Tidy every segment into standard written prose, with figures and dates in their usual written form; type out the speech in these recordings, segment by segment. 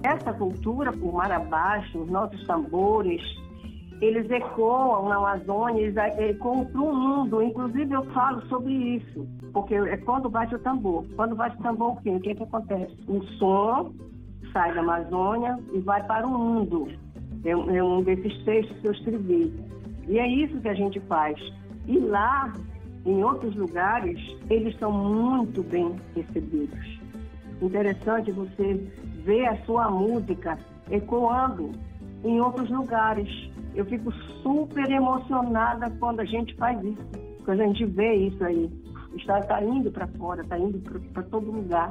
Essa cultura, por Marabás, os nossos tambores, eles ecoam na Amazônia, eles ecoam para o mundo. Inclusive, eu falo sobre isso, porque é quando bate o tambor. Quando bate o tambor, o quê? O que acontece? O som sai da Amazônia e vai para o mundo. É um desses textos que eu escrevi. E é isso que a gente faz. E lá, em outros lugares, eles são muito bem recebidos. Interessante você ver a sua música ecoando em outros lugares. Eu fico super emocionada quando a gente faz isso, quando a gente vê isso aí. Está indo para fora, está indo para todo lugar.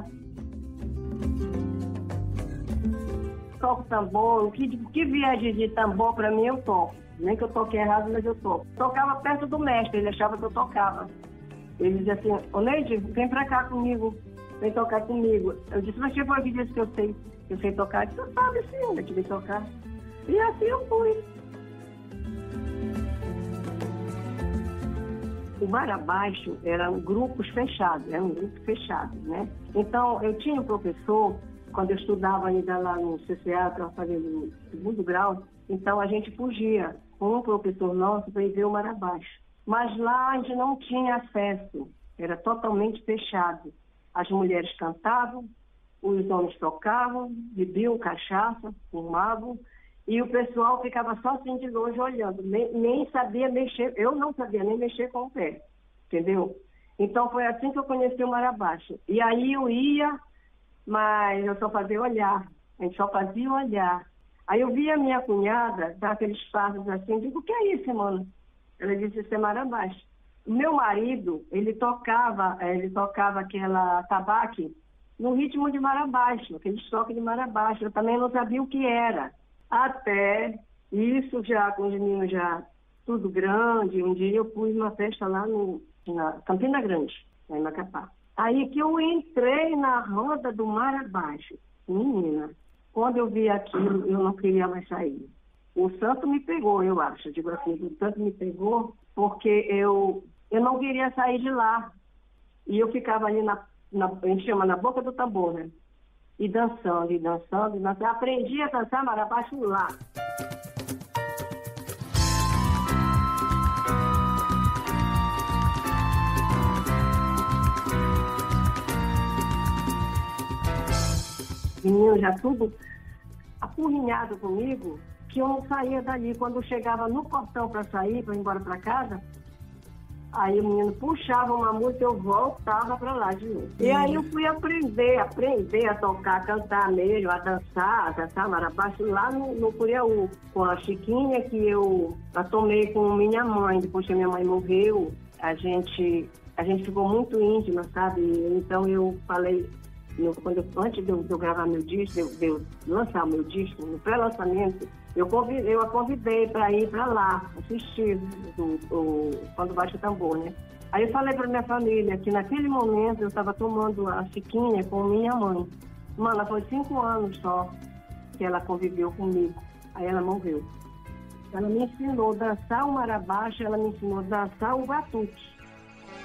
Toco tambor, o que vier de tambor para mim eu toco. Nem que eu toque errado, mas eu toco. Tocava perto do mestre, ele achava que eu tocava. Ele dizia assim, ô Neide, vem pra cá comigo, vem tocar comigo. Eu disse, mas quem foi que disse que eu sei tocar? Ele disse, você sabe sim, eu te vi tocar. E assim eu fui. O Marabaixo eram grupos fechados, né? Então, eu tinha um professor, quando eu estudava ainda lá no CCA, estava fazendo o segundo grau, então a gente fugia com um professor nosso para ir ver o Marabaixo. Mas lá a gente não tinha acesso, era totalmente fechado. As mulheres cantavam, os homens tocavam, bebiam cachaça, fumavam, e o pessoal ficava só assim de longe olhando, nem sabia mexer, eu não sabia nem mexer com o pé, entendeu? Então foi assim que eu conheci o Marabaixo. E aí eu ia, mas eu só fazia olhar, a gente só fazia olhar. Aí eu via a minha cunhada dar aqueles passos assim, eu digo, o que é isso, mano? Ela disse, isso é Marabaixo. O meu marido, ele tocava aquela tabaque no ritmo de Marabaixo, aquele toque de Marabaixo. Eu também não sabia o que era. Até isso já, com os meninos já tudo grande, um dia eu fui numa festa lá na Campina Grande, lá em Macapá. Aí que eu entrei na roda do Marabaixo. Menina, quando eu vi aquilo, eu não queria mais sair. O santo me pegou, eu acho. Digo assim, o santo me pegou porque eu não queria sair de lá. E eu ficava ali a gente chama na boca do tambor, né? E dançando. Aprendi a dançar Marabaixo lá. Menino já tudo apurrinhado comigo, que eu não saía dali. Quando eu chegava no portão para sair, para ir embora para casa, aí o menino puxava uma música, eu voltava para lá de novo. E aí eu fui aprender a tocar, a cantar mesmo, a dançar Marabaixo lá no Curiaú, com a Chiquinha, que eu a tomei com minha mãe. Depois que minha mãe morreu, a gente ficou muito íntima, sabe? Então eu falei, antes de eu gravar meu disco, de eu lançar o meu disco, no pré-lançamento, eu a convidei para ir para lá, assistir quando bate o tambor, né? Aí eu falei para minha família que naquele momento eu estava tomando a Chiquinha com minha mãe. Mano, foi 5 anos só que ela conviveu comigo. Aí ela morreu. Ela me ensinou a dançar o Marabaixo, ela me ensinou a dançar o batuque.